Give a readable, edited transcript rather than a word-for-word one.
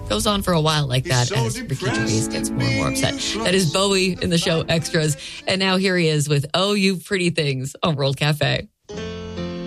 goes on for a while like that as Ricky Gervais gets more and more upset. That is Bowie in the show Extras. And now here he is with Oh You Pretty Things on World Cafe.